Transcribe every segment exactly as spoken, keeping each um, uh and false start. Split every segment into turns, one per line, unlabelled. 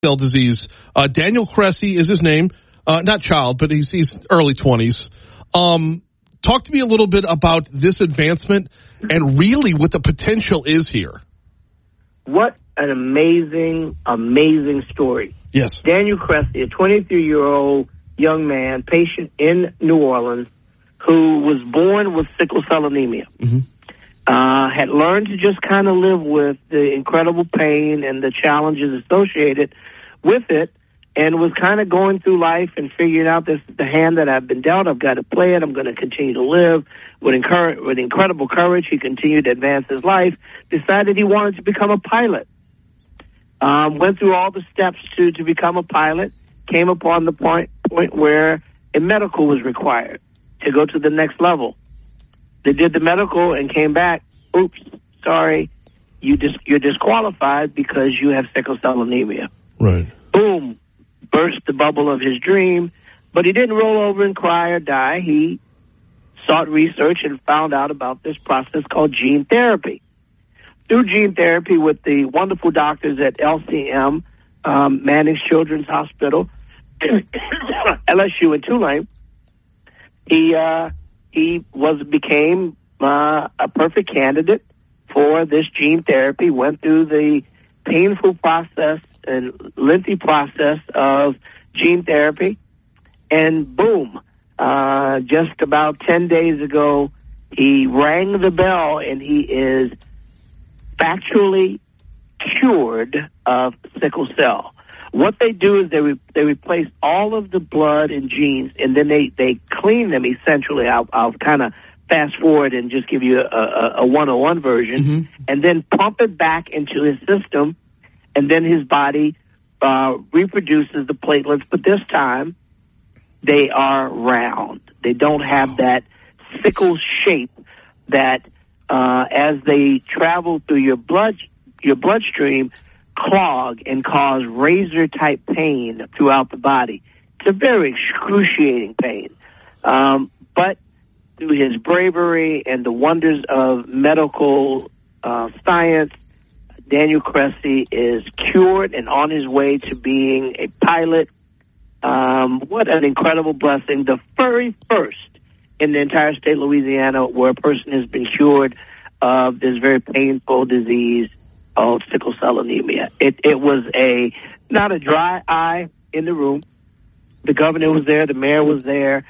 cell disease. Uh, Daniel Cressy is his name. Uh, not child, but he's, he's early twenties. Um, talk to me a little bit about this advancement and really what the potential is here.
What an amazing, amazing story.
Yes.
Daniel Cressy, a twenty-three-year-old young man, patient in New Orleans, who was born with sickle cell anemia. Mm-hmm. Uh, had learned to just kind of live with the incredible pain and the challenges associated with it, and was kind of going through life and figuring out this is the hand that I've been dealt. I've got to play it. I'm going to continue to live. With, incur- with incredible courage, he continued to advance his life, decided he wanted to become a pilot. Um, went through all the steps to, to become a pilot, came upon the point, point where a medical was required to go to the next level. They did the medical and came back, oops, sorry, you dis- you're disqualified because you have sickle cell anemia.
Right.
Boom, burst the bubble of his dream, but he didn't roll over and cry or die. He sought research and found out about this process called gene therapy. Through gene therapy with the wonderful doctors at L C M, um, Manning Children's Hospital, L S U in Tulane, he uh, he was became uh, a perfect candidate for this gene therapy. Went through the painful process and lengthy process of gene therapy, and boom, uh, just about ten days ago, he rang the bell, and he is factually cured of sickle cell. What they do is they re- they replace all of the blood and genes, and then they, they clean them essentially. I'll, I'll kind of fast forward and just give you a, a, a one oh one version, mm-hmm. and then pump it back into his system, and then his body uh, reproduces the platelets, but this time they are round. They don't have that sickle shape that uh, as they travel through your blood your bloodstream, clog and cause razor-type pain throughout the body. It's a very excruciating pain. Um, but through his bravery and the wonders of medical uh, science, Daniel Cressy is cured and on his way to being a pilot. Um, what an incredible blessing. The very first in the entire state of Louisiana where a person has been cured of this very painful disease of sickle cell anemia. It, it was a not a dry eye in the room. The governor was there. The mayor was there.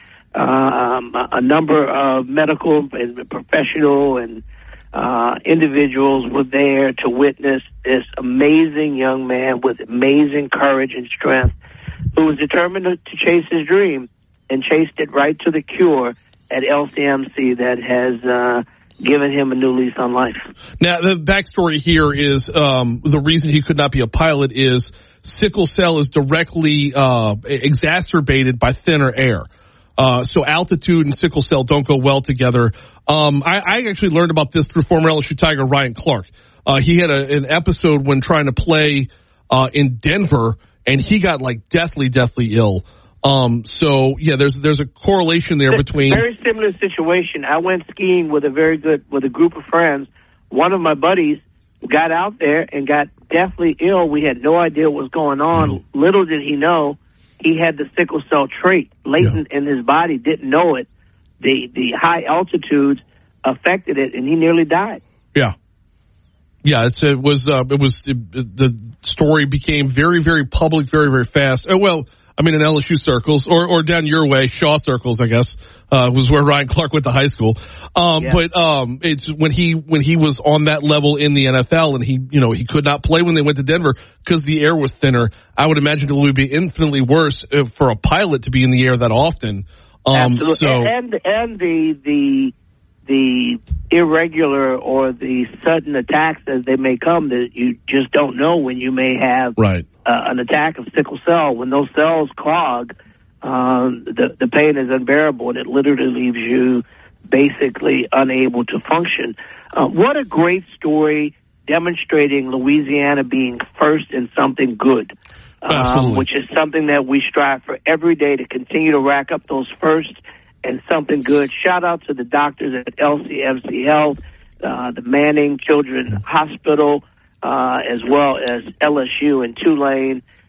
Um, a, a number of medical and professional and uh, individuals were there to witness this amazing young man with amazing courage and strength who was determined to, to chase his dream and chased it right to the cure at L C M C that has uh, given him a new lease on life.
Now, the backstory here is um, the reason he could not be a pilot is sickle cell is directly uh, exacerbated by thinner air. Uh, so altitude and sickle cell don't go well together. Um, I, I actually learned about this through former L S U Tiger Ryan Clark. Uh, he had a, an episode when trying to play uh, in Denver, and he got like deathly, deathly ill. Um, so yeah, there's there's a correlation there between
very similar situation. I went skiing with a very good with a group of friends. One of my buddies got out there and got deathly ill. We had no idea what was going on. Mm. Little did he know he had the sickle cell trait latent yeah. in his body. Didn't know it. The the high altitudes affected it, and he nearly died.
Yeah. Yeah, it's, it was, uh, it was, it, the story became very, very public, very, very fast. Uh, well, I mean, in L S U circles, or, or down your way, Shaw circles, I guess, uh, was where Ryan Clark went to high school. Um, yeah. but, um, it's when he, when he was on that level in the N F L and he, you know, he could not play when they went to Denver because the air was thinner. I would imagine it would be infinitely worse for a pilot to be in the air that often. Um,
Absolutely.
so.
And, and the, the, the irregular or the sudden attacks as they may come that you just don't know when you may have
right.
uh, an attack of sickle cell. When those cells clog, uh, the, the pain is unbearable and it literally leaves you basically unable to function. Uh, what a great story demonstrating Louisiana being first in something good, um, which is something that we strive for every day to continue to rack up those firsts and something good. Shout out to the doctors at L C M C Health, uh, the Manning Children's Hospital, uh, as well as L S U in Tulane.